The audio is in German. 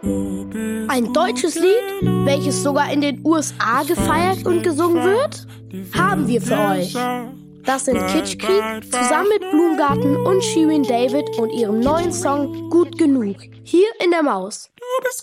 Ein deutsches Lied, welches sogar in den USA gefeiert und gesungen wird, haben wir für euch. Das sind Kitsch Creek zusammen mit Blumengarten und Shirin David und ihrem neuen Song Gut genug. Hier in der Maus. Du bist